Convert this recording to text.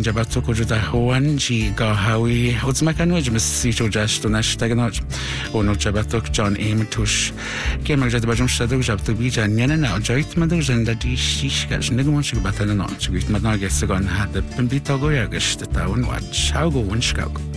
Jabato kujuta Juan G. Gahawi, Utsmakanoj, Missito Jastonash Taganoj, Ono Jabatok, John Amatush, Gamer Jabajum Shadow Jabtubija, Yana, Joit Maduj, and the Dishkash, Nigmonch Batanach, with Managas on had the Pimbito Goyagish, the town watch, how go Winchkog.